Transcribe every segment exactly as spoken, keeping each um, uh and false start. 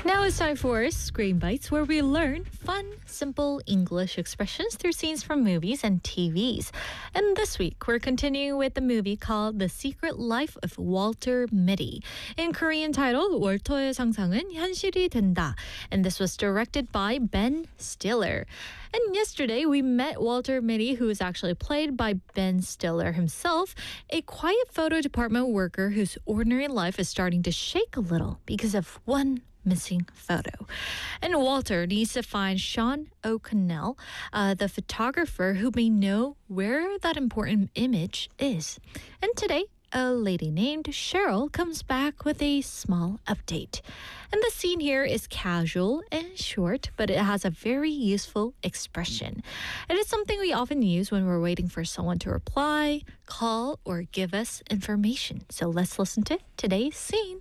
Now it's time for Screen Bites, where we learn fun, simple English expressions through scenes from movies and T Vs. And this week, we're continuing with the movie called The Secret Life of Walter Mitty. In Korean title, 월터의 상상은 현실이 된다. And this was directed by Ben Stiller. And yesterday, we met Walter Mitty, who is actually played by Ben Stiller himself, a quiet photo department worker whose ordinary life is starting to shake a little because of one missing photo. And Walter needs to find Sean O'Connell, uh, the photographer who may know where that important image is. And today, a lady named Cheryl comes back with a small update. And the scene here is casual and short, but it has a very useful expression. It is something we often use when we're waiting for someone to reply, call, or give us information. So let's listen to today's scene.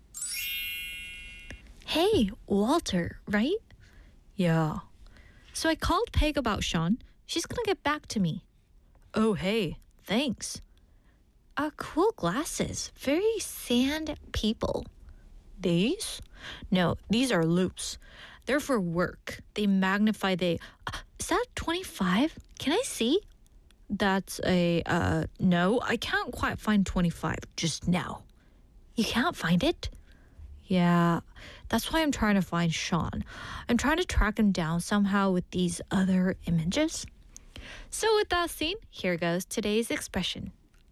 Hey, Walter, right? Yeah. So I called Peg about Sean. She's gonna get back to me. Oh, hey, thanks. Uh, cool glasses. Very sand people. These? No, these are loupes. They're for work. They magnify the... Uh, is that twenty-five? Can I see? That's a... Uh, no, I can't quite find twenty-five just now. You can't find it? Yeah, that's why I'm trying to find Sean. I'm trying to track him down somehow with these other images. So with that scene, here goes today's expression.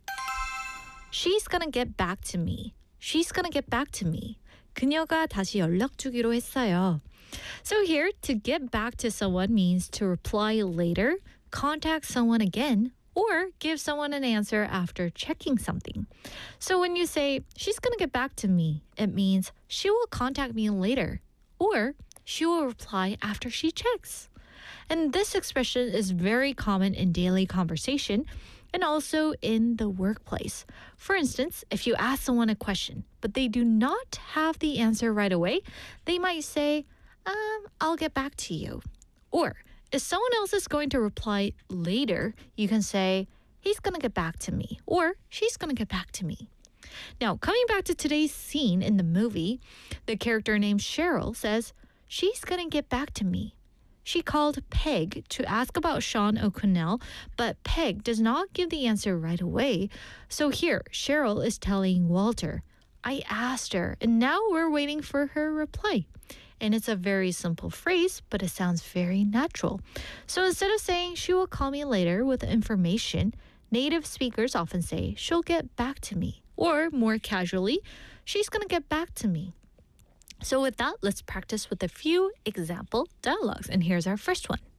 She's gonna get back to me. She's gonna get back to me. 그녀가 다시 연락 주기로 했어요. So here, to get back to someone means to reply later, contact someone again, or give someone an answer after checking something. So when you say, she's gonna get back to me, it means she will contact me later, or she will reply after she checks. And this expression is very common in daily conversation and also in the workplace. For instance, if you ask someone a question, but they do not have the answer right away, they might say, um, I'll get back to you. Or if someone else is going to reply later, you can say, he's going to get back to me, or she's going to get back to me. Now, coming back to today's scene in the movie, the character named Cheryl says, she's going to get back to me. She called Peg to ask about Sean O'Connell, but Peg does not give the answer right away. So here, Cheryl is telling Walter, I asked her, and now we're waiting for her reply. And it's a very simple phrase, but it sounds very natural. So instead of saying, she will call me later with information, native speakers often say, she'll get back to me. Or more casually, she's going to get back to me. So with that, let's practice with a few example dialogues. And here's our first one.